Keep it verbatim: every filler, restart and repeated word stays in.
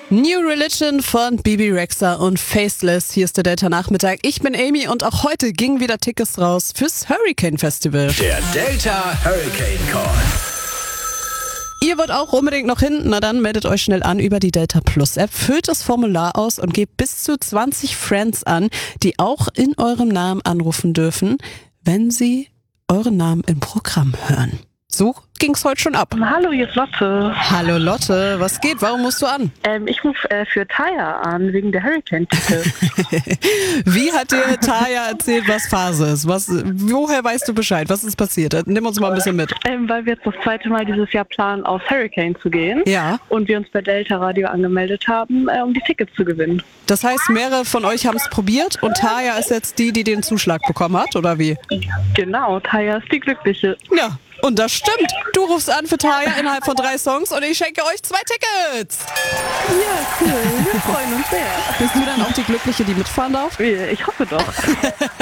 New Religion von Bebe Rexha und Faceless. Hier ist der Delta Nachmittag. Ich bin Amy und auch heute gingen wieder Tickets raus fürs Hurricane Festival. Der Delta Hurricane Call. Ihr wollt auch unbedingt noch hin? Na dann meldet euch schnell an über die Delta Plus App, füllt das Formular aus und gebt bis zu zwanzig Friends an, die auch in eurem Namen anrufen dürfen, wenn sie euren Namen im Programm hören. So ging's heute schon ab. Hallo, hier ist Lotte. Hallo Lotte, was geht? Warum musst du an? Ähm, ich rufe äh, für Taya an, wegen der Hurricane-Tickets. Wie hat dir Taya erzählt, was Phase ist? Was, woher weißt du Bescheid? Was ist passiert? Nimm uns mal ein bisschen mit. ähm, weil wir jetzt das zweite Mal dieses Jahr planen, aufs Hurricane zu gehen. Ja. Und wir uns bei Delta Radio angemeldet haben, äh, um die Tickets zu gewinnen. Das heißt, mehrere von euch haben es probiert und Taya ist jetzt die, die den Zuschlag bekommen hat, oder wie? Genau, Taya ist die Glückliche. Ja. Und das stimmt. Du rufst an für Taya innerhalb von drei Songs und ich schenke euch zwei Tickets. Ja, cool. Wir freuen uns sehr. Bist du dann auch die Glückliche, die mitfahren darf? Ich hoffe doch.